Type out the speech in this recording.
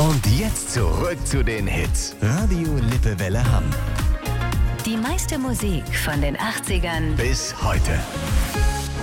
Und jetzt zurück zu den Hits. Radio Lippewelle Hamm. Die meiste Musik von den 80ern Bis heute.